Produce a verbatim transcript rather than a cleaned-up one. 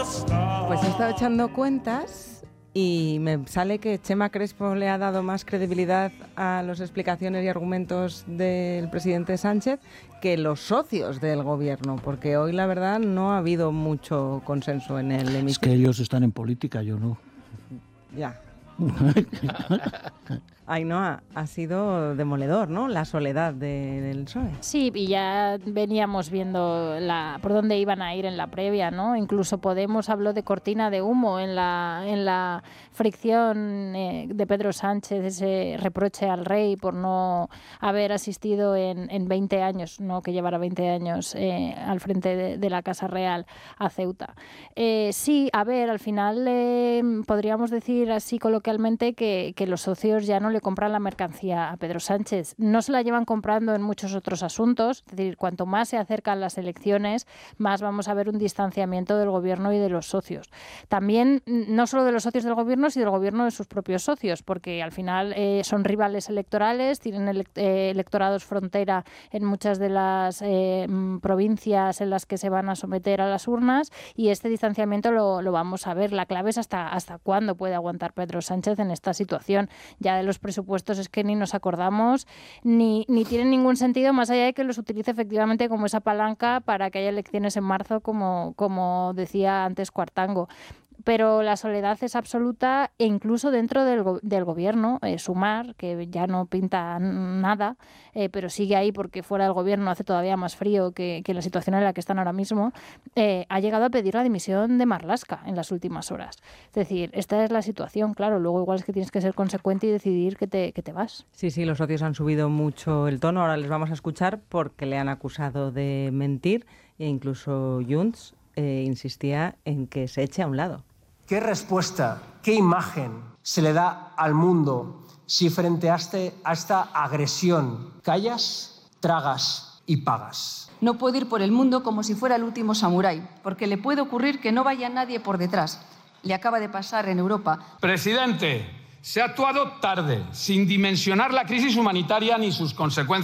Pues he estado echando cuentas y me sale que Chema Crespo le ha dado más credibilidad a las explicaciones y argumentos del presidente Sánchez que los socios del gobierno, porque hoy la verdad no ha habido mucho consenso en el hemiciclo. Es que ellos están en política, yo no. Ya. Ainhoa, ha sido demoledor, ¿no? La soledad de, del P S O E. Sí, y ya veníamos viendo la, por dónde iban a ir en la previa, ¿no? Incluso Podemos habló de cortina de humo en la, en la fricción eh, de Pedro Sánchez, ese reproche al rey por no haber asistido en, en veinte años, no que llevara veinte años eh, al frente de, de la Casa Real a Ceuta. Eh, sí, a ver, al final eh, podríamos decir así coloquialmente que, que los socios ya no le compran la mercancía a Pedro Sánchez. No se la llevan comprando en muchos otros asuntos, es decir, cuanto más se acercan las elecciones, más vamos a ver un distanciamiento del gobierno y de los socios. También, no solo de los socios del gobierno, sino del gobierno de sus propios socios, porque al final eh, son rivales electorales, tienen elect- eh, electorados frontera en muchas de las eh, provincias en las que se van a someter a las urnas, y este distanciamiento lo, lo vamos a ver. La clave es hasta, hasta cuándo puede aguantar Pedro Sánchez en esta situación. Ya de los presupuestos es que ni nos acordamos, ni, ni tienen ningún sentido, más allá de que los utilice efectivamente como esa palanca para que haya elecciones en marzo, como, como decía antes Cuartango. Pero la soledad es absoluta, e incluso dentro del, go- del gobierno, eh, Sumar, que ya no pinta nada, eh, pero sigue ahí porque fuera del gobierno hace todavía más frío que, que la situación en la que están ahora mismo, eh, ha llegado a pedir la dimisión de Marlaska en las últimas horas. Es decir, esta es la situación, claro, luego igual es que tienes que ser consecuente y decidir que te, que te vas. Sí, sí, los socios han subido mucho el tono, ahora les vamos a escuchar porque le han acusado de mentir e incluso Junts eh, insistía en que se eche a un lado. ¿Qué respuesta, qué imagen se le da al mundo si frente a, este, a esta agresión callas, tragas y pagas? No puede ir por el mundo como si fuera el último samurái, porque le puede ocurrir que no vaya nadie por detrás. Le acaba de pasar en Europa. Presidente, se ha actuado tarde, sin dimensionar la crisis humanitaria ni sus consecuencias.